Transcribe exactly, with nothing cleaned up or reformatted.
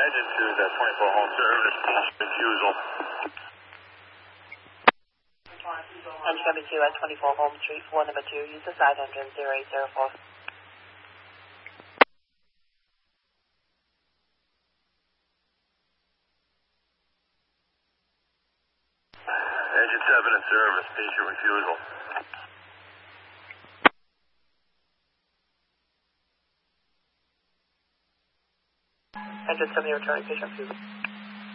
Engine two, that twenty-four home service, refusal. Engine number two at twenty-four Home Street, floor number two, use the side engine zero eight zero four. Engine seven in service, patient refusal. Engine seven, returning patient refusal.